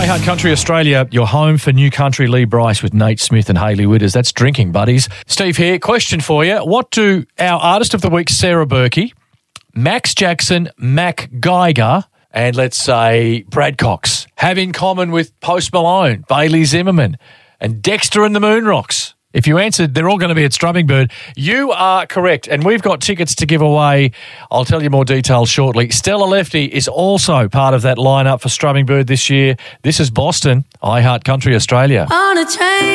iHeart Country Australia, your home for New Country Lee Bryce with Nate Smith and Hayley Witters. That's drinking, buddies. Steve here. Question for you. What do our Artist of the Week, Sarah Berkey, Max Jackson, Mac Geiger, and let's say Brad Cox have in common with Post Malone, Bailey Zimmerman, and Dexter and the Moon Rocks? If you answered, they're all going to be at Strummingbird. You are correct, and we've got tickets to give away. I'll tell you more details shortly. Stella Lefty is also part of that lineup for Strummingbird this year. This is Boston, iHeart Country Australia. On a train.